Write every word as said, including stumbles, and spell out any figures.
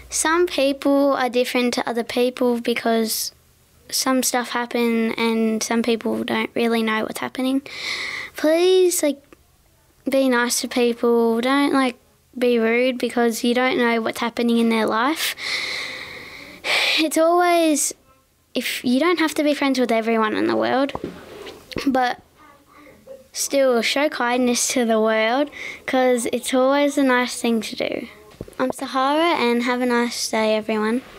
Some people are different to other people because some stuff happen and some people don't really know what's happening. Please, like, be nice to people. Don't, like, be rude because you don't know what's happening in their life. It's always, if you don't have to be friends with everyone in the world, but still show kindness to the world because it's always a nice thing to do. I'm Sahara and have a nice day, everyone.